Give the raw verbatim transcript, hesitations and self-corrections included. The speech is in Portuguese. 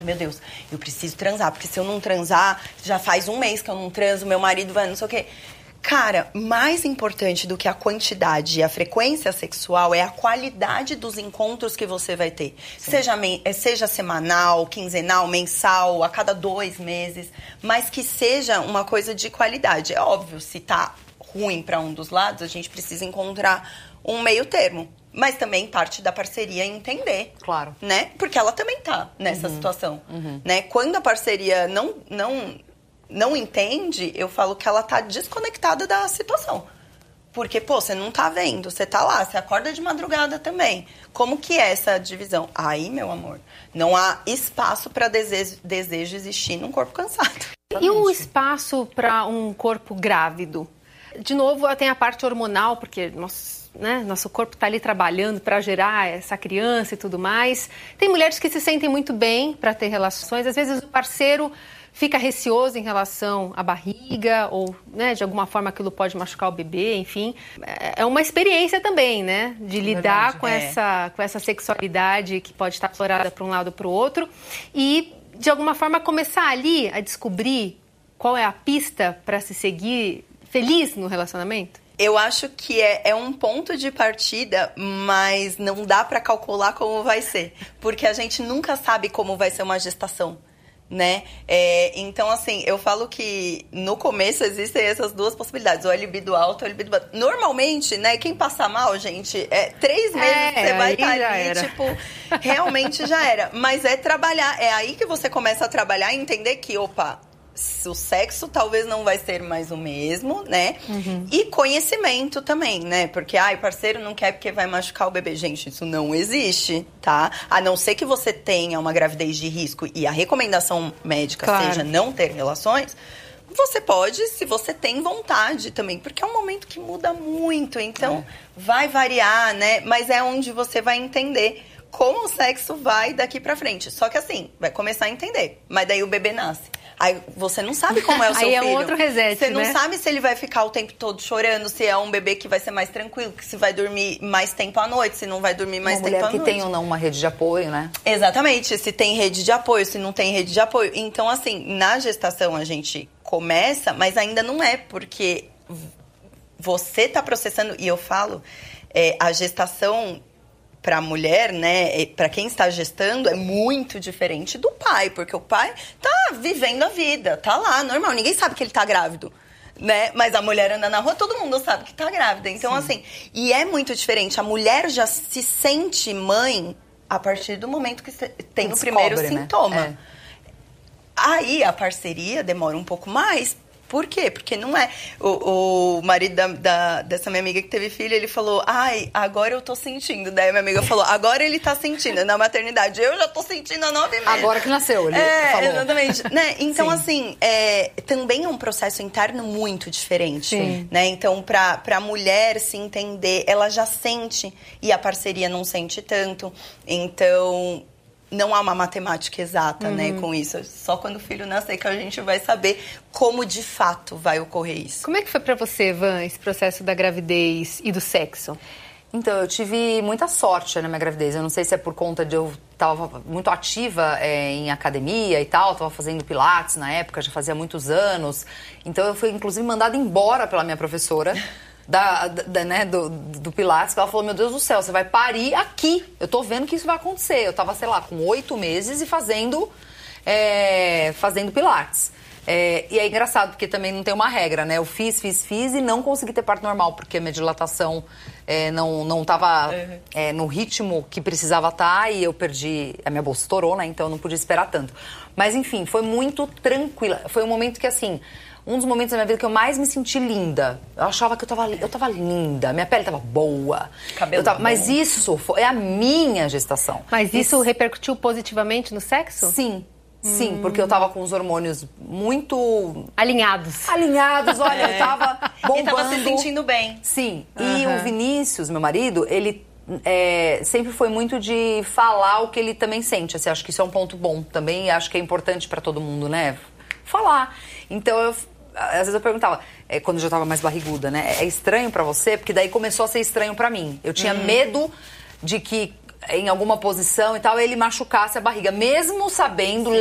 Meu Deus, eu preciso transar, porque se eu não transar, já faz um mês que eu não transo, meu marido vai não sei o quê. Cara, mais importante do que a quantidade e a frequência sexual é a qualidade dos encontros que você vai ter. Seja, seja semanal, quinzenal, mensal, a cada dois meses, mas que seja uma coisa de qualidade. É óbvio, se tá ruim para um dos lados, a gente precisa encontrar um meio termo. Mas também parte da parceria entender. Claro. Né? Porque ela também tá nessa uhum. situação. Uhum. Né? Quando a parceria não, não, não entende, eu falo que ela tá desconectada da situação. Porque, pô, você não tá vendo, você tá lá, você acorda de madrugada também. Como que é essa divisão? Aí, meu amor, não há espaço para desejo, desejo existir num corpo cansado. E o espaço para um corpo grávido? De novo, tem a parte hormonal, porque nós... Né? Nosso corpo está ali trabalhando para gerar essa criança e tudo mais. Tem mulheres que se sentem muito bem para ter relações. Às vezes o parceiro fica receoso em relação à barriga ou, né, de alguma forma aquilo pode machucar o bebê, enfim. É uma experiência também, né? De lidar Verdade, com, é. essa, com essa sexualidade que pode estar aflorada para um lado ou para o outro. E, de alguma forma, começar ali a descobrir qual é a pista para se seguir feliz no relacionamento. Eu acho que é, é um ponto de partida, mas não dá para calcular como vai ser. Porque a gente nunca sabe como vai ser uma gestação, né? É, então, assim, eu falo que no começo existem essas duas possibilidades. Ou a libido alta ou a libido baixa. Normalmente, né, quem passa mal, gente, é três meses é, você vai estar ali, era. tipo, realmente já era. Mas é trabalhar, é aí que você começa a trabalhar e entender que, opa... o sexo talvez não vai ser mais o mesmo, né? Uhum. E conhecimento também, né? Porque, ai, parceiro não quer porque vai machucar o bebê. Gente, isso não existe, tá? A não ser que você tenha uma gravidez de risco e a recomendação médica claro. seja não ter relações, você pode, se você tem vontade também. Porque é um momento que muda muito, então é. vai variar, né? Mas é onde você vai entender como o sexo vai daqui pra frente. Só que assim, vai começar a entender. Mas daí o bebê nasce. Aí você não sabe como é o seu Aí filho. Aí é um outro reset, Você não né? sabe se ele vai ficar o tempo todo chorando, se é um bebê que vai ser mais tranquilo, se vai dormir mais tempo à noite, se não vai dormir mais uma tempo à noite. Uma mulher que tem ou não uma rede de apoio, né? Exatamente. Se tem rede de apoio, se não tem rede de apoio. Então, assim, na gestação a gente começa, mas ainda não é, porque você tá processando... E eu falo, é, a gestação... para a mulher, né, para quem está gestando, é muito diferente do pai, porque o pai tá vivendo a vida, tá lá, normal, ninguém sabe que ele tá grávido, né, mas a mulher anda na rua, todo mundo sabe que tá grávida, então Sim. assim, e é muito diferente, a mulher já se sente mãe a partir do momento que tem Descobre, o primeiro né? sintoma. É. Aí a parceria demora um pouco mais. Por quê? Porque não é... O, o marido da, da, dessa minha amiga que teve filho, ele falou, ai, agora eu tô sentindo. Daí minha amiga falou, agora ele tá sentindo. Na maternidade, eu já tô sentindo há nove meses. Agora que nasceu, ele é, falou. Exatamente. Né? Então, Sim. assim, é, também é um processo interno muito diferente. Sim. Né? Então, pra, pra mulher se entender, ela já sente e a parceria não sente tanto. Então... Não há uma matemática exata, uhum. né, com isso. Só quando o filho nascer que a gente vai saber como de fato vai ocorrer isso. Como é que foi pra você, Van, esse processo da gravidez e do sexo? Então, eu tive muita sorte na minha gravidez. Eu não sei se é por conta de eu tava muito ativa é, em academia e tal. Tava fazendo pilates na época, já fazia muitos anos. Então, eu fui, inclusive, mandada embora pela minha professora. Da, da, né, do, do Pilates, que ela falou, meu Deus do céu, você vai parir aqui. Eu tô vendo que isso vai acontecer. Eu tava, sei lá, com oito meses e fazendo, é, fazendo Pilates. É, e é engraçado, porque também não tem uma regra, né? Eu fiz, fiz, fiz e não consegui ter parto normal, porque a minha dilatação é, não, não tava uhum. é, no ritmo que precisava estar e eu perdi, a minha bolsa estourou, né? Então eu não podia esperar tanto. Mas enfim, foi muito tranquila. Foi um momento que, assim... Um dos momentos da minha vida que eu mais me senti linda. Eu achava que eu tava, eu tava linda, minha pele tava boa. Cabelo eu tava, bom. Mas isso foi a minha gestação. Mas isso, isso repercutiu positivamente no sexo? Sim, sim, hum. porque eu tava com os hormônios muito... Alinhados. Alinhados, olha, é. eu tava bombando. E tava se sentindo bem. Sim, uhum. e o Vinícius, meu marido, ele... É, sempre foi muito de falar o que ele também sente. Assim, acho que isso é um ponto bom também e acho que é importante pra todo mundo, né? Falar. Então, eu, às vezes eu perguntava, é, quando eu já tava mais barriguda, né? É estranho pra você? Porque daí começou a ser estranho pra mim. Eu tinha uhum. medo de que em alguma posição e tal, ele machucasse a barriga, mesmo sabendo,